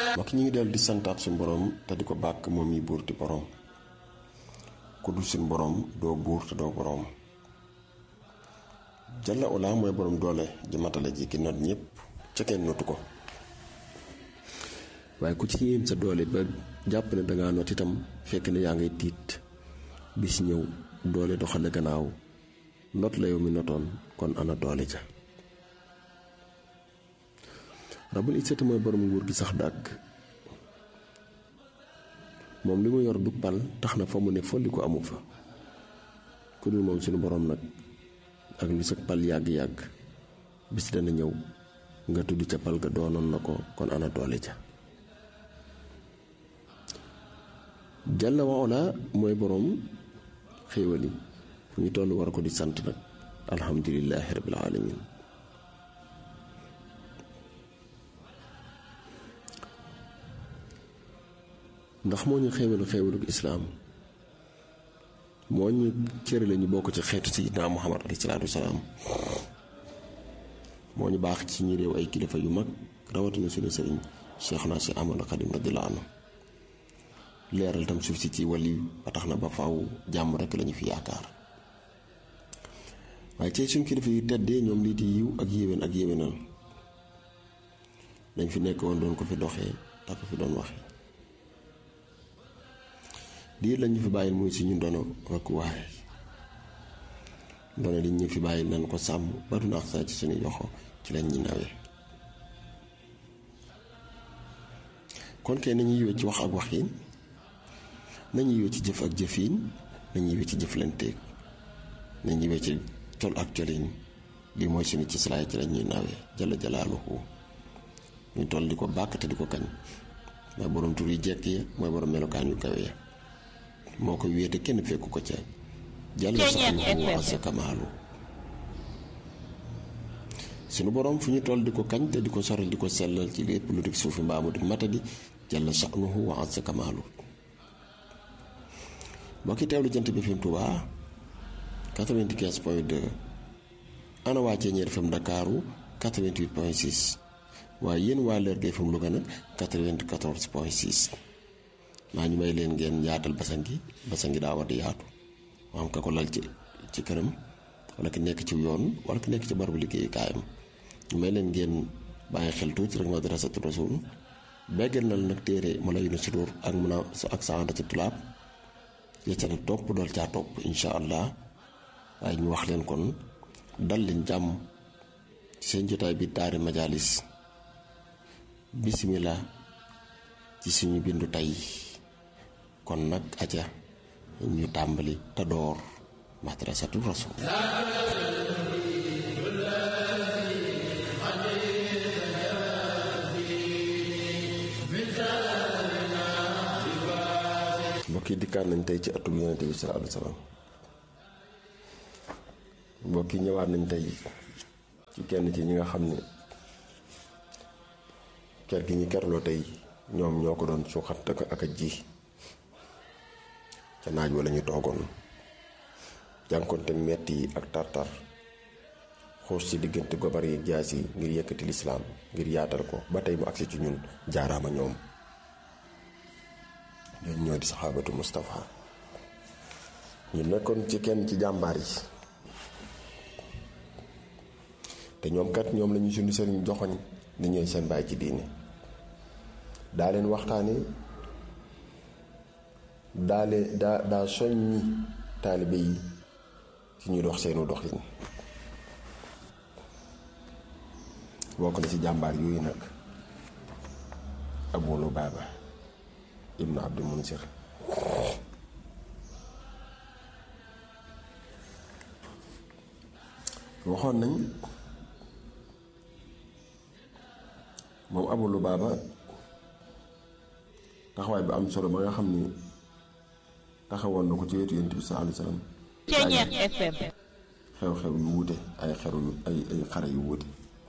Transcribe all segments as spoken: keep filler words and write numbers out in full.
mbokk ñu ngi dellu di santaat suñu borom te di ko bàkk moom yi buur di borom ku dul suñu borom doo buur te doo borom jalla ola mooy borom doole ji matale ji ki not ñëpp ca kenn notu ko waaye ku ci yéem sa doole ba jàpp ne dangaa not itam fekk ne yaa ngay tiit bis ñëw doole doxale gannaaw not la yow mi notoon kon ana doole ja rabul izzati mooy borom nguur gi sax dàkk moom li mu yor du pal tax na fa mu ne folli ko amu fa ku dul moom suñu borom nag ak lu sa pal yàgg-yàgg bis dana ñëw nga tudd ca pal ga doonoon na ko kon ana doole ja jalla wa ala mooy borom xéewal yi fu ñu toll war ko di sant nag alhamdulillahi rabbil alamin ndax moo ñu xéewalu xéewaluk islaam moo ñu cërale ñu bokk ci xeetu sayyidina Muhammad alayhi salaatu wasalaam moo ñu baax ci ñu réew ay kilifa yu mag rawatina suñu sëriñ Cheikhna Cheikh Ahmadou Khadim radiyallahu anhu leeral tam suuf si ci wàlli ba tax na ba faaw jàmm rekk lañu fi yaakaar waaye ci suñ kilifa yu teddee ñoom lii di yiw ak yéwén ak yéwénal dañ fi nekk woon doon ko fi doxee te ko fi doon waxee lii lañ ñu fi bàyyil muy si ñu ndono rekk waaye ndono li ñu fi bàyyil nañ ko sàmm ba du naax saa ci suñu yoxo ci lañ ñi nawee kon kay nañu yiwee ci wax ak waxiin nañu yiwee ci jëf ak jëfiin nañu yiwee ci jëflanteeg nañu yiwee ci col ak colin lii mooy suñu ci salaay ci lañ ñuy nawee jalla jalaaluhu ñu toll di ko bàkk te di ko kañ mooy borom tur yi jekk ya mooy borom melokaan yu kawe ya moo ko wéete kenn fekku ko ca jàlla sax wa sa kamaalu sunu borom fu ñu toll di ko kañ te di ko soral di ko sellal ci lépp lu di suufi mbaamu di matadi jàlla saxnuhu wa sa kamaalu mbokki teewlu jant bi fi mu Tuubaa quatre-vingt-quinze point deux ana waa Ceeñeer F M Ndakaaru quatre-vingt-huit point six waaye yéen waa Lergui F M Louga nag quatre-vingt-quatorze point six maa ñu may leen ngeen yaatal basan gi basan gi daa war di yaatu moo xam ka ko lal ci ci këram wala ki nekk ci yoon wala ki nekk ci barabu liggéeyukaayam ñu may leen ngeen bàyyi xel tuuti rek Madrasatu Rasul beggal na la nag téere mu la yu ne sudur ak mun a ak saadatu tulaab yecca na topp dool caa topp insha allah waaye ñu wax leen kon dal leen jàmm ci seen jotaay bi daari majalis bismillah ci suñu bindu tey kon nag aja ñu tàmbali te door Madrasatu Rasul mbokk yi dikkaat nañ tey ci atum yonente bi sallallahu alayhi wa sallam mbokk yi ñëwaat nañ tey ci kenn ci ñi nga xam ne ker gi ñu kerloo tey ñoom ñoo ko doon suuxat ak a ji ca naaj wala ñu toogoon jànkonte metti yi ak tartar xoos ci diggante gobar yi jaas yi ngir yëkkati lislaam ngir yaatal ko ba tey mu agsi ci ñun jaaraama ñoom ñooñu ñoo di saxaabatu Mustafa ñu nekkoon ci kenn ci jàmbaar yi te ñoom kat ñoom lañu suñu sëriñ joxoñ ni ñooy seen baay ci diine daa leen waxtaane daa leen daa daa soññi taalibe yi ci ñuy dox seenu doxin bokk na ci jàmbaar yooyu nag Abu Lubaaba ibnu Abdul Munsir waxoon nañ moom Abu Lubaaba taxawaay bi am solo ba nga xam ni taxawoon na ko ci wetu Yonent bi sallallahu alayhi wa sallam xew-xew yu wuute ay xeru yu ay ay xare yu wuute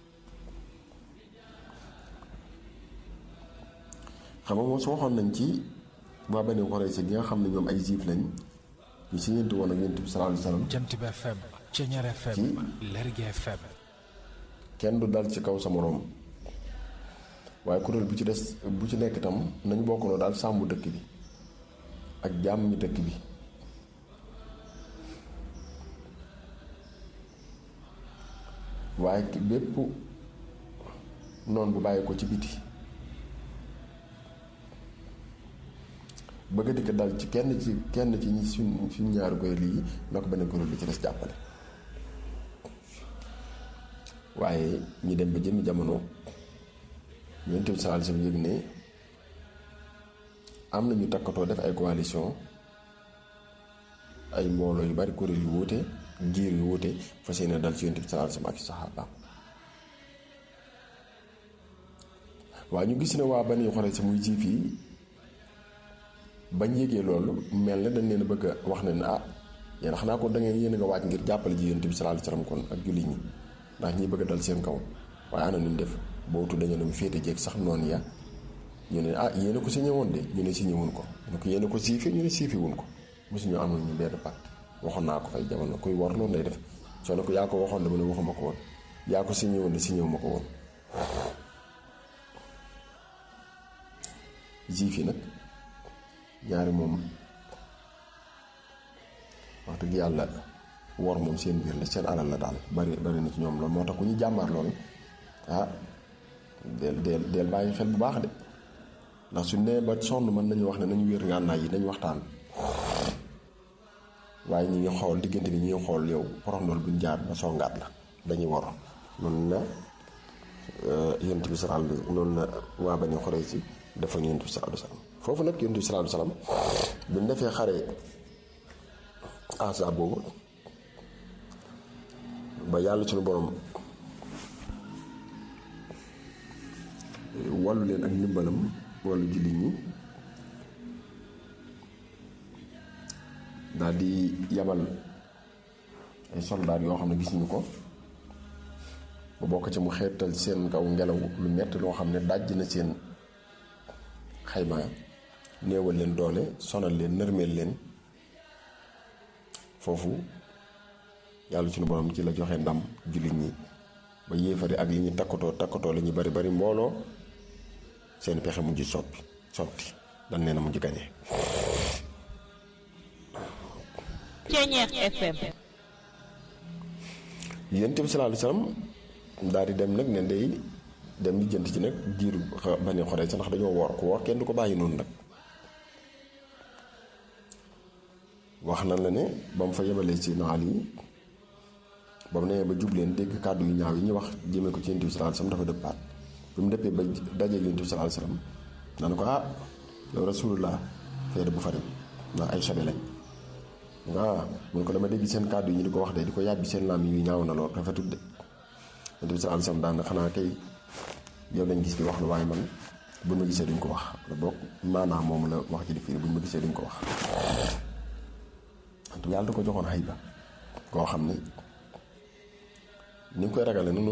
xam nga moom su waxoon nañ ci waa Bani Qurayza gi nga xam ne ñoom ay juif lañ ñu si ñeenti woon ak Yonent bi sallallahu alayhi wa sallam Jant bi F M Ceeñeer F M Lergui F M kenn du dal ci kaw sa moroom waaye kuréel bu ci des bu ci nekk itam nañu bokkandoo daal sàmm dëkk bi ak jàmm dëkk bi waaye bépp noonu bu bàyyi ko ci biti bëgg dikk dal ci kenn ci kenn ci ñi suñ suñ ñaari kuréel yi na ko benn kuréel bi ci des jàppale waaye ñu dem ba jëmmi jamono Yonent bi sallallahu alayhi wasallam yëg ne am na ñu takkatoo def ay coalition ay mbooloo yu bari kuréel yu wuute giir yu wuute fas yéene dal ci Yonent bi sallallahu alayhi wasallam ak saxaaba waaye ñu gis ne waa Bani Qurayza muy jiif yi bañ yégee loolu mel na dañ leen bëgg a wax ne ne ah yéen xanaa ko da ngeen yéen a nga waaj ngir jàppale ji Yonent bi sallallahu alayhi wasallam kon ak julli ñi ndax ñi bëgg a dal seen kaw waaye ana nuñ def boobu dañu ne mu féete jeeg sax noonu ya ñu ne ah yéen a ko si ñëwoon de ñu ne si ñëwoon ko ñu ko yéen a ko siife ñu ne siife wuñ ko mosuñu amul ñu benn pacte waxoon naa ko fay jamono kuy war loolu lay def soo ne ko yaa ko waxoon de mu ne waxuma ko woon yaa ko si ñëwoon de si ñëw ma ko woon juif yi nag ñaari moom wax dëgg yàlla wor moom seen biir la seen alal la daal bari bari na ci ñoom loolu moo tax ku ñu jàmbaar loolu ah del del del bàyyi xel bu baax de ndax suñ nee ba sonn mën nañu wax ne nañu wér ngànnaay yi nañu waxtaan waaye ñi ngi xool diggante bi ñi ngi xool yow porox ndool buñ jaar ba songaat la dañuy wor noonu la Yonent bi sallallahu alayhi wasallam noonu la waa Bani Qurayza dafa Yonent bi sallallahu alayhi wasallam foofu nag Yonent bi sallallahu alayhi wasallam bi mu defee xare Ahzab boobu ba yàlla suñu borom wàllu leen ak ndimbalam wàllu jullit ñi daal di yabal ay soldaar yoo xam ne gis ñu ko ba bokk ci mu xeetal seen kaw ngelaw lu metti loo xam ne dajj na seen xayma néewal leen doole sonal leen nërmeel leen foofu yàlla suñu borom ci la joxe ndam jullit ñi ba yéefari ak li ñu takkatoo takkatoo la ñu bari bari mbooloo seen pexe mujj soppi sotti dañ leen a mujj gañe. Ceeñeex F M. Yonent bi sallallahu alayhi wasallam daal di dem nag ne day dem li jënt ci nag diiru Bani Qurayza ndax dañoo woor ku woor kenn du ko bàyyi noonu nag. wax na la ne ba mu fa yebalee ci naal yi ba mu nee ba jub leen dégg kàddu yu ñaaw yi ñu wax jëmee ko ci Yonent bi sallallahu alayhi wasallam dafa dëppaat bi mu dëppee ba dajeeg Yonent bi sallallahu alayhi wasallam naan ko ah yow rasulullah fee de bu fa dem ndax ay sobe lañ waaw mun ko dama dégg seen kàddu yi ñu di ko wax de di ko yàbbi seen laam yu ñaaw na lool rafetul de Yonent bi sallallahu alayhi wasallam daan na xanaa kay yow lañ gis di wax lu waaye man buñ ma gisee duñ ko wax la bokk maanaam moom la wax ci di firi buñ ma gisee duñ ko wax yàlla da ko joxoon xayba koo xam ne ni nga koy ragale noonu